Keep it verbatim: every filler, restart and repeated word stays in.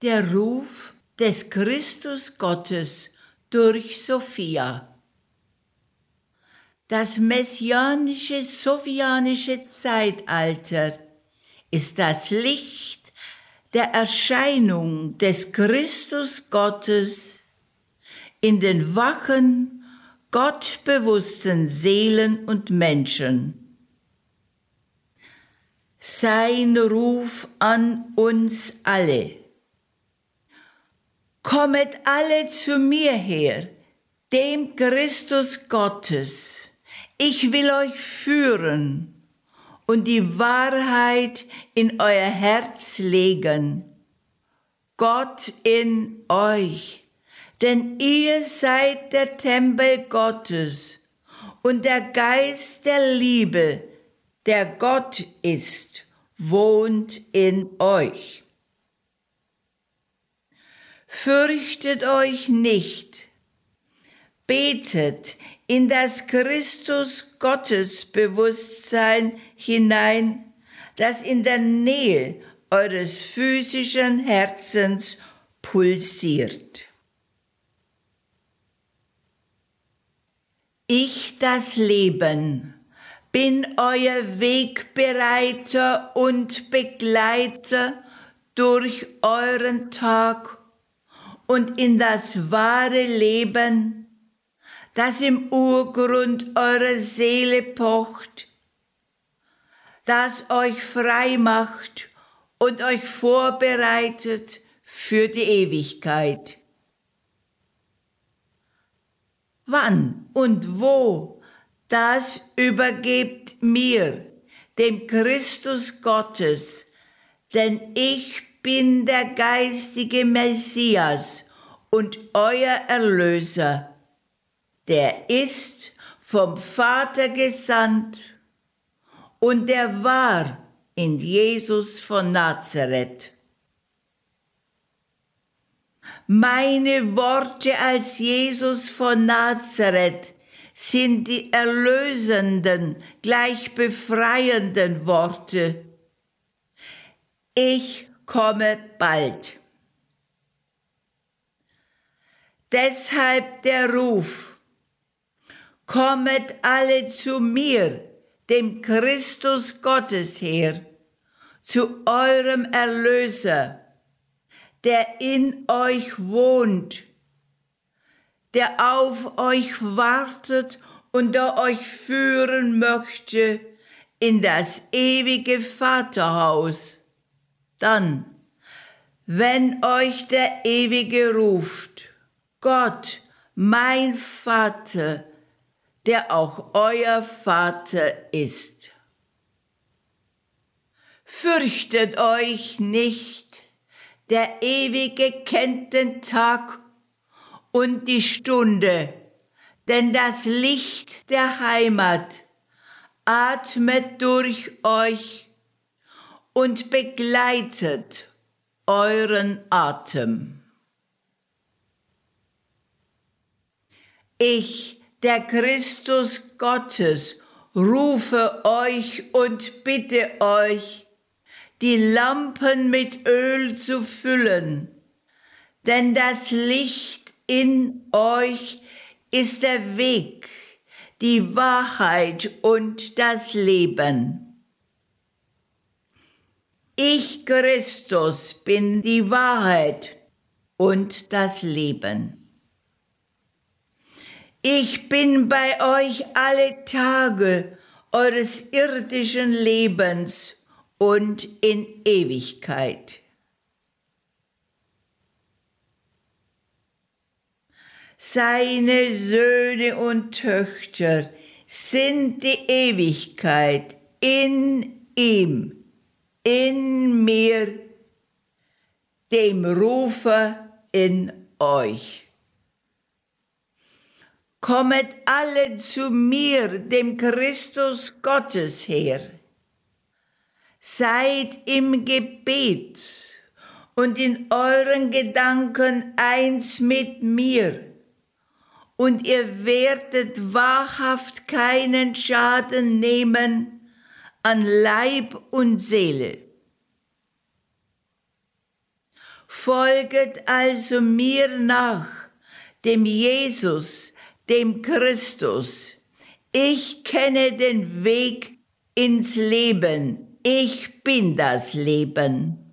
Der Ruf des Christus Gottes durch Sophia. Das messianische sophianische Zeitalter ist das Licht der Erscheinung des Christus Gottes in den wachen, gottbewussten Seelen und Menschen. Sein Ruf an uns alle. Kommet alle zu mir her, dem Christus Gottes. Ich will euch führen und die Wahrheit in euer Herz legen. Gott in euch, denn ihr seid der Tempel Gottes und der Geist der Liebe, der Gott ist, wohnt in euch. Fürchtet euch nicht, betet in das Christus-Gottes-Bewusstsein hinein, das in der Nähe eures physischen Herzens pulsiert. Ich, das Leben, bin euer Wegbereiter und Begleiter durch euren Tag und in das wahre Leben, das im Urgrund eurer Seele pocht, das euch frei macht und euch vorbereitet für die Ewigkeit. Wann und wo, das übergebt mir, dem Christus Gottes, denn ich bin der geistige Messias und euer Erlöser, der ist vom Vater gesandt und der war in Jesus von Nazareth. Meine Worte als Jesus von Nazareth sind die erlösenden, gleich befreienden Worte. Ich komme bald. Deshalb der Ruf: Kommet alle zu mir, dem Christus Gottes her, zu eurem Erlöser, der in euch wohnt, der auf euch wartet und der euch führen möchte in das ewige Vaterhaus. Dann, wenn euch der Ewige ruft, Gott, mein Vater, der auch euer Vater ist. Fürchtet euch nicht, der Ewige kennt den Tag und die Stunde, denn das Licht der Heimat atmet durch euch und begleitet euren Atem. Ich, der Christus Gottes, rufe euch und bitte euch, die Lampen mit Öl zu füllen, denn das Licht in euch ist der Weg, die Wahrheit und das Leben. Ich, Christus, bin die Wahrheit und das Leben. Ich bin bei euch alle Tage eures irdischen Lebens und in Ewigkeit. Seine Söhne und Töchter sind die Ewigkeit in ihm, in mir, dem Rufer in euch. Kommet alle zu mir, dem Christus Gottes her. Seid im Gebet und in euren Gedanken eins mit mir, und ihr werdet wahrhaft keinen Schaden nehmen an Leib und Seele. Folget also mir nach, dem Jesus, dem Christus. Ich kenne den Weg ins Leben. Ich bin das Leben.